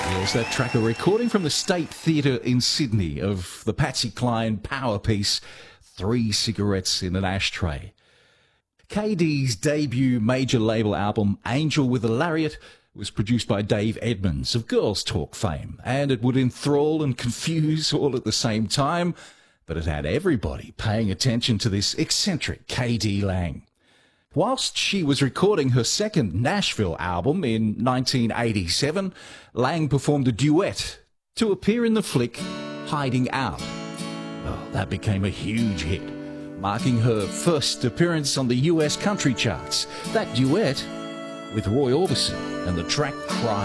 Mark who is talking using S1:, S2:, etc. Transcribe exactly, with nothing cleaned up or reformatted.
S1: There's that track, a recording from the State Theatre in Sydney of the Patsy Cline power piece, Three Cigarettes in an Ashtray. K D's debut major label album, Angel with a Lariat, was produced by Dave Edmunds of Girls Talk fame, and it would enthrall and confuse all at the same time, but it had everybody paying attention to this eccentric K D Lang. Whilst she was recording her second Nashville album in nineteen eighty-seven, Lang performed a duet to appear in the flick Hiding Out. Well, that became a huge hit, marking her first appearance on the U S country charts. That duet with Roy Orbison and the track Cry.